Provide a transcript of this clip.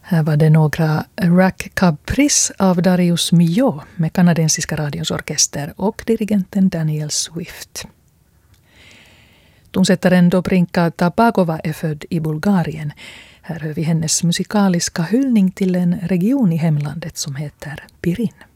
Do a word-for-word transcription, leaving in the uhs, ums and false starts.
Här var det några Rack Caprice av Darius Milhaud med kanadensiska radions orkester och dirigenten Daniel Swift. Tonsättaren Dobrinka Tabagova är född i Bulgarien. Här hör vi hennes musikaliska hyllning till en region i hemlandet som heter Pirin.